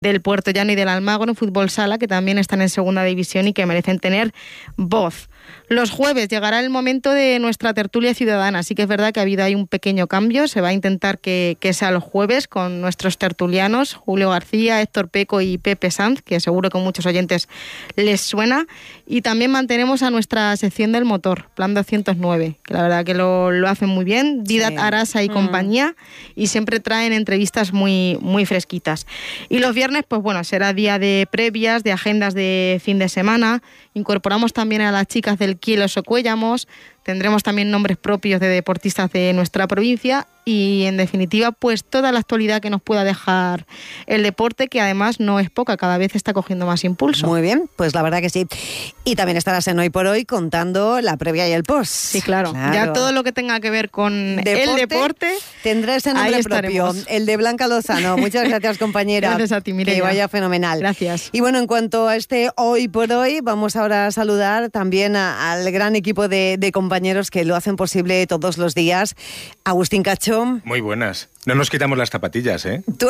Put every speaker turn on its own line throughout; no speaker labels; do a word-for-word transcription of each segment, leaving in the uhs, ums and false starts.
del Puerto Llano y del Almagro, fútbol sala, que también están en segunda división y que merecen tener voz. Los jueves llegará el momento de nuestra tertulia ciudadana. Sí que es verdad que ha habido ahí un pequeño cambio. Se va a intentar que, que sea los jueves con nuestros tertulianos, Julio García, Héctor Peco y Pepe Sanz, que seguro que a muchos oyentes les suena. Y también mantenemos a nuestra sección del motor, Plan doscientos nueve, que la verdad que lo, lo hacen muy bien. Didat, sí. Arasa y mm. compañía, y siempre traen entrevistas muy, muy fresquitas. Y los viernes, pues bueno, será día de previas, de agendas de fin de semana. Incorporamos también a las chicas del Quielos o Cuéllamos. Tendremos también nombres propios de deportistas de nuestra provincia y, en definitiva, pues toda la actualidad que nos pueda dejar el deporte, que además no es poca, cada vez está cogiendo más impulso.
Muy bien, pues la verdad que sí. Y también estarás en Hoy por Hoy contando la previa y el post.
Sí, claro. claro. Ya todo lo que tenga que ver con deporte, el deporte
tendrá ese nombre propio, el de Blanca Lozano. Muchas gracias, compañera.
Gracias a ti, Mireia.
Que vaya fenomenal.
Gracias.
Y bueno, en cuanto a este Hoy por Hoy, vamos ahora a saludar también a, al gran equipo de, de compañeros que lo hacen posible todos los días. Agustín Cacho.
Muy buenas. No nos quitamos las zapatillas, ¿eh?
Tú,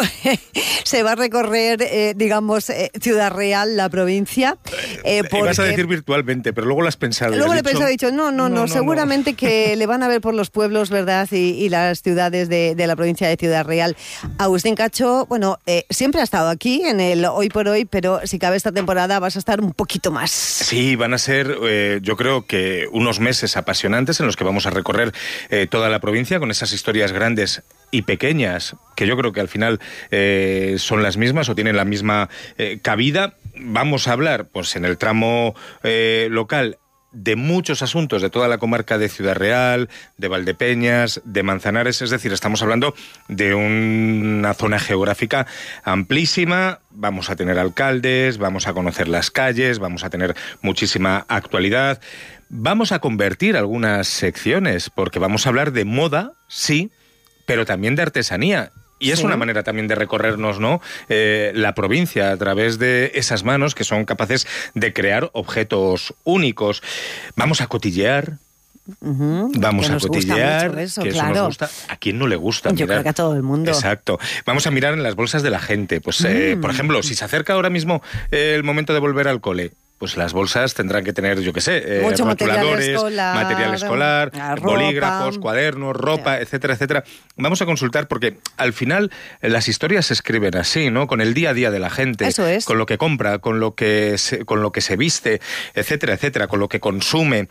se va a recorrer, eh, digamos, eh, Ciudad Real, la provincia.
Eh, porque... Vas a decir virtualmente, pero luego lo has pensado.
Luego le he
dicho...
pensado, he dicho, no, no, no, no, no seguramente no. Que le van a ver por los pueblos, ¿verdad? Y, y las ciudades de, de la provincia de Ciudad Real. Agustín Cacho, bueno, eh, siempre ha estado aquí en el Hoy por Hoy, pero si cabe esta temporada vas a estar un poquito más.
Sí, van a ser, eh, yo creo que unos meses apasionantes en los que vamos a recorrer eh, toda la provincia con esas historias grandes y pequeñas, que yo creo que al final eh, son las mismas o tienen la misma eh, cabida. Vamos a hablar, pues en el tramo eh, local, de muchos asuntos de toda la comarca de Ciudad Real, de Valdepeñas, de Manzanares, es decir, estamos hablando de una zona geográfica amplísima. Vamos a tener alcaldes, vamos a conocer las calles, vamos a tener muchísima actualidad. Vamos a convertir algunas secciones, porque vamos a hablar de moda, sí, pero también de artesanía. Y es sí. una manera también de recorrernos, ¿no? Eh, la provincia a través de esas manos que son capaces de crear objetos únicos. Vamos a cotillear. Uh-huh. Vamos a cotillear,
eso,
que eso
claro.
nos gusta. ¿A quién no le gusta?
Yo
mirar?
creo que a todo el mundo.
Exacto. Vamos a mirar en las bolsas de la gente. Pues, eh, mm. por ejemplo, si se acerca ahora mismo eh, el momento de volver al cole, pues las bolsas tendrán que tener, yo qué sé, eh, rotuladores, material escolar, material escolar bolígrafos, cuadernos, ropa, yeah. etcétera, etcétera. Vamos a consultar porque al final las historias se escriben así, ¿no? Con el día a día de la gente,
eso es.
Con lo que compra, con lo que se, con lo que se viste, etcétera, etcétera, con lo que consume.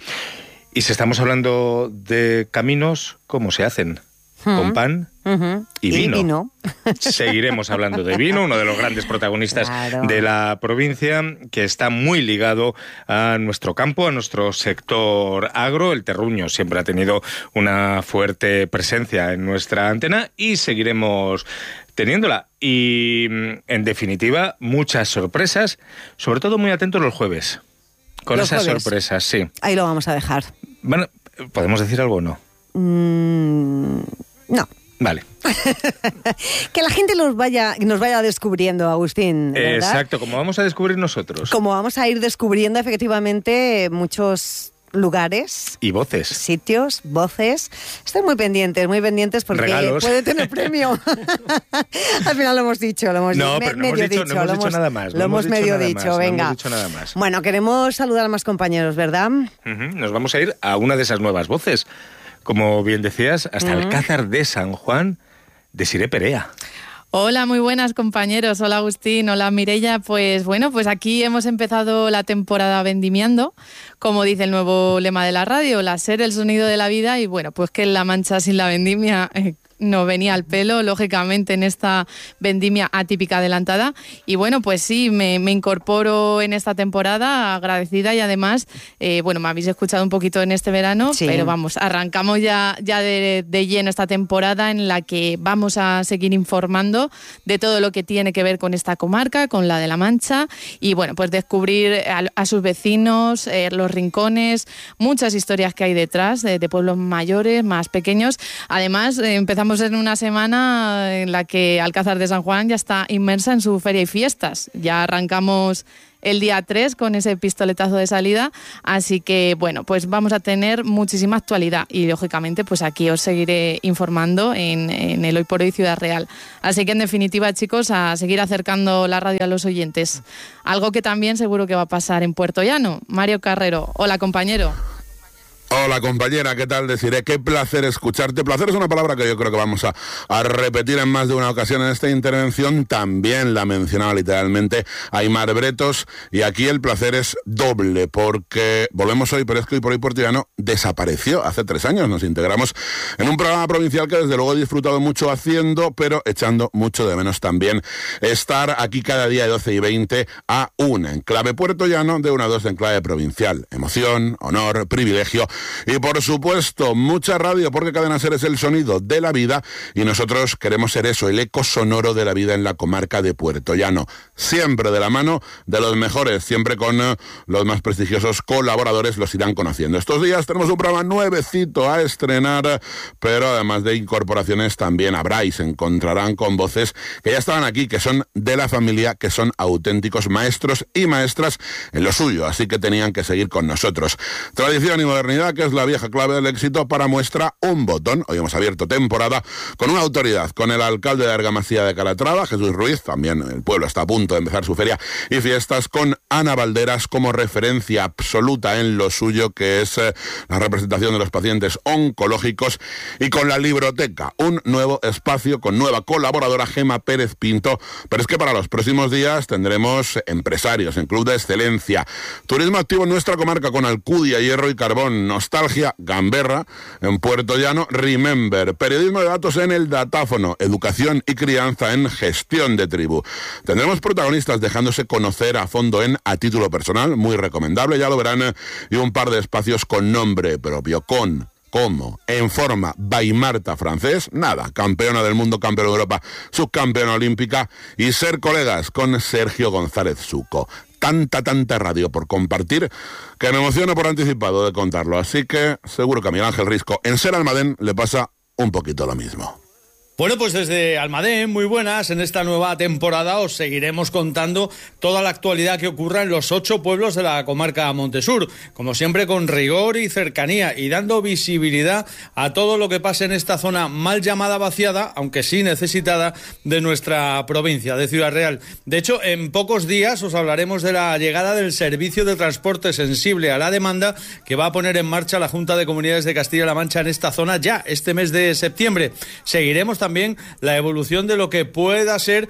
Y si estamos hablando de caminos, ¿cómo se hacen? Uh-huh. Con pan uh-huh. y vino.
Y vino.
Seguiremos hablando de vino, uno de los grandes protagonistas claro. de la provincia, que está muy ligado a nuestro campo, a nuestro sector agro. El terruño siempre ha tenido una fuerte presencia en nuestra antena y seguiremos teniéndola. Y, en definitiva, muchas sorpresas, sobre todo muy atentos los jueves. Con
los
esas
jueves.
sorpresas, sí.
Ahí lo vamos a dejar.
Bueno, ¿podemos decir algo o no?
Mm, no.
Vale.
Que la gente los vaya, nos vaya descubriendo, Agustín, ¿verdad?
Exacto, como vamos a descubrir nosotros.
Como vamos a ir descubriendo efectivamente muchos lugares
y voces,
sitios, voces. Estén muy pendientes, muy pendientes porque
regalos.
Puede tener premio. Al final lo hemos dicho, lo hemos
no,
me,
pero no
medio
hemos dicho,
dicho,
no hemos
lo
dicho
hemos,
nada más.
Lo,
lo
hemos,
hemos
medio
nada
dicho,
más,
venga.
No hemos dicho nada más.
Bueno, queremos saludar a más compañeros, ¿verdad?
Uh-huh. Nos vamos a ir a una de esas nuevas voces. Como bien decías, hasta uh-huh. Alcázar de San Juan, Desiré Perea.
Hola, muy buenas compañeros. Hola Agustín, hola Mireia. Pues bueno, pues aquí hemos empezado la temporada vendimiando, como dice el nuevo lema de la radio, la ser, el sonido de la vida. Y bueno, pues que en La Mancha sin la vendimia eh, no venía al pelo, lógicamente, en esta vendimia atípica adelantada. Y bueno, pues sí, me, me incorporo en esta temporada agradecida y además, eh, bueno, me habéis escuchado un poquito en este verano, sí. pero vamos, arrancamos ya, ya de, de lleno esta temporada en la que vamos a seguir informando de todo lo que tiene que ver con esta comarca, con la de La Mancha, y bueno, pues descubrir a, a sus vecinos, eh, los rincones, muchas historias que hay detrás de, de pueblos mayores, más pequeños. Además, eh, empezamos estamos en una semana en la que Alcázar de San Juan ya está inmersa en su feria y fiestas. Ya arrancamos el día tres con ese pistoletazo de salida, así que bueno, pues vamos a tener muchísima actualidad y lógicamente pues aquí os seguiré informando en, en el Hoy por Hoy Ciudad Real. Así que en definitiva, chicos, a seguir acercando la radio a los oyentes. Algo que también seguro que va a pasar en Puerto Llano. Mario Carrero, hola compañero.
Hola compañera, ¿qué tal? Deciré, qué placer escucharte. Placer es una palabra que yo creo que vamos a, a repetir en más de una ocasión en esta intervención. También la mencionaba literalmente Aimar Bretos. Y aquí el placer es doble, porque volvemos hoy, pero es que Hoy por Hoy Puerto Llano desapareció hace tres años. Nos integramos en un programa provincial que desde luego he disfrutado mucho haciendo, pero echando mucho de menos también estar aquí cada día de doce y veinte a una, en clave Puerto Llano, de una a dos en clave provincial. Emoción, honor, privilegio. Y por supuesto, mucha radio, porque Cadena Ser es el sonido de la vida y nosotros queremos ser eso, el eco sonoro de la vida en la comarca de Puerto Llano. Siempre de la mano de los mejores, siempre con uh, los más prestigiosos colaboradores, los irán conociendo. Estos días tenemos un programa nuevecito a estrenar, pero además de incorporaciones también habrá y se encontrarán con voces que ya estaban aquí, que son de la familia, que son auténticos maestros y maestras en lo suyo, así que tenían que seguir con nosotros. Tradición y modernidad, que es la vieja clave del éxito, para muestra un botón. Hoy hemos abierto temporada con una autoridad, con el alcalde de Argamasilla de Calatrava, Jesús Ruiz, también el pueblo está a punto de empezar su feria y fiestas, con Ana Valderas como referencia absoluta en lo suyo, que es eh, la representación de los pacientes oncológicos, y con la Libroteca, un nuevo espacio con nueva colaboradora, Gema Pérez Pinto. Pero es que para los próximos días tendremos empresarios en Club de Excelencia, turismo activo en nuestra comarca con Alcudia, Hierro y Carbón, Nostalgia, Gamberra, en Puerto Llano, Remember, periodismo de datos en El Datáfono, educación y crianza en Gestión de Tribu. Tendremos protagonistas dejándose conocer a fondo en A Título Personal, muy recomendable, ya lo verán, y un par de espacios con nombre propio, con... ¿Cómo? En forma, by Marta Francés, nada, campeona del mundo, campeona de Europa, subcampeona olímpica, y ser colegas con Sergio González Suco. Tanta, tanta radio por compartir que me emociono por anticipado de contarlo. Así que seguro que a Miguel Ángel Risco en Ser Almadén le pasa un poquito lo mismo.
Bueno, pues desde Almadén, muy buenas. En esta nueva temporada os seguiremos contando toda la actualidad que ocurra en los ocho pueblos de la comarca Montesur. Como siempre, con rigor y cercanía y dando visibilidad a todo lo que pase en esta zona mal llamada vaciada, aunque sí necesitada, de nuestra provincia, de Ciudad Real. De hecho, en pocos días os hablaremos de la llegada del servicio de transporte sensible a la demanda que va a poner en marcha la Junta de Comunidades de Castilla-La Mancha en esta zona ya este mes de septiembre. Seguiremos también También la evolución de lo que pueda ser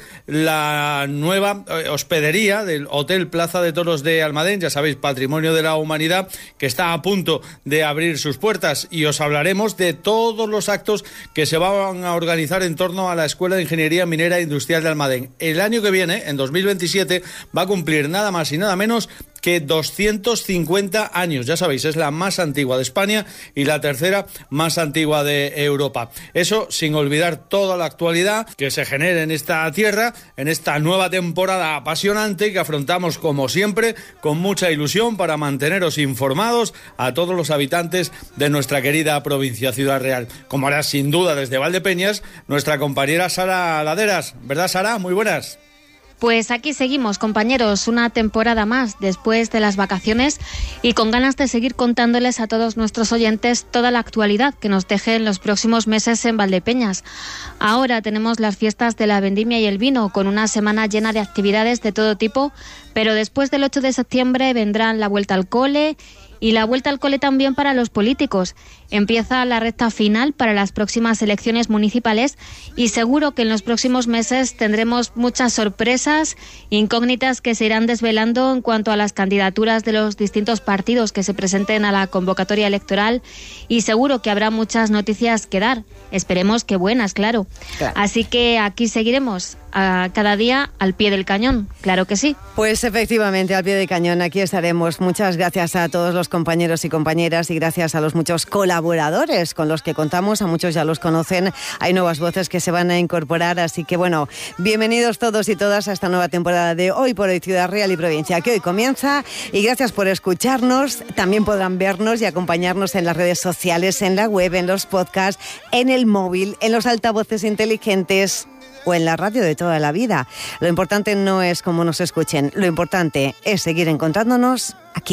la nueva hospedería del Hotel Plaza de Toros de Almadén, ya sabéis, Patrimonio de la Humanidad, que está a punto de abrir sus puertas, y os hablaremos de todos los actos que se van a organizar en torno a la Escuela de Ingeniería Minera e Industrial de Almadén. El año que viene, en dos mil veintisiete, va a cumplir nada más y nada menos que doscientos cincuenta años. Ya sabéis, es la más antigua de España y la tercera más antigua de Europa. Eso sin olvidar toda la actualidad que se genera en esta tierra, en esta nueva temporada apasionante que afrontamos, como siempre, con mucha ilusión para manteneros informados a todos los habitantes de nuestra querida provincia Ciudad Real. Como hará sin duda desde Valdepeñas nuestra compañera Sara Laderas. ¿Verdad, Sara? Muy buenas.
Pues aquí seguimos, compañeros, una temporada más después de las vacaciones y con ganas de seguir contándoles a todos nuestros oyentes toda la actualidad que nos deje en los próximos meses en Valdepeñas. Ahora tenemos las fiestas de la vendimia y el vino, con una semana llena de actividades de todo tipo, pero después del ocho de septiembre vendrán la vuelta al cole y la vuelta al cole también para los políticos. Empieza la recta final para las próximas elecciones municipales y seguro que en los próximos meses tendremos muchas sorpresas, incógnitas que se irán desvelando en cuanto a las candidaturas de los distintos partidos que se presenten a la convocatoria electoral, y seguro que habrá muchas noticias que dar. Esperemos que buenas, claro. claro. Así que aquí seguiremos a cada día al pie del cañón, claro que sí.
Pues efectivamente, al pie del cañón, aquí estaremos. Muchas gracias a todos los compañeros y compañeras y gracias a los muchos colaboradores colaboradores con los que contamos, a muchos ya los conocen, hay nuevas voces que se van a incorporar, así que bueno, bienvenidos todos y todas a esta nueva temporada de Hoy por Hoy Ciudad Real y Provincia, que hoy comienza, y gracias por escucharnos. También podrán vernos y acompañarnos en las redes sociales, en la web, en los podcasts, en el móvil, en los altavoces inteligentes o en la radio de toda la vida. Lo importante no es cómo nos escuchen, lo importante es seguir encontrándonos aquí.